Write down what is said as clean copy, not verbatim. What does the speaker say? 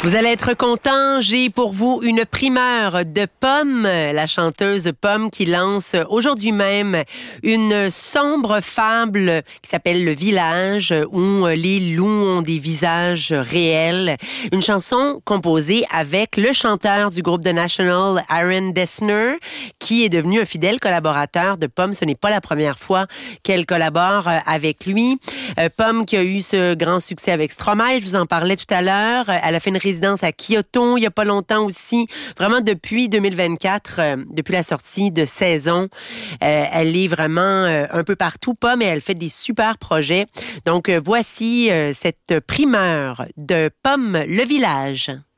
Vous allez être content, j'ai pour vous une primeur de Pomme, la chanteuse Pomme qui lance aujourd'hui même une sombre fable qui s'appelle Le Village où les loups ont des visages réels. Une chanson composée avec le chanteur du groupe The National, Aaron Dessner, qui est devenu un fidèle collaborateur de Pomme. Ce n'est pas la première fois qu'elle collabore avec lui. Pomme qui a eu ce grand succès avec Stromae, je vous en parlais tout à l'heure. Elle a fait une résidence à Kyoto il y a pas longtemps aussi. Vraiment depuis 2024, depuis la sortie de Saison, elle est vraiment un peu partout, Pomme, et elle fait des super projets. Donc voici cette primeur de Pomme, Le Village.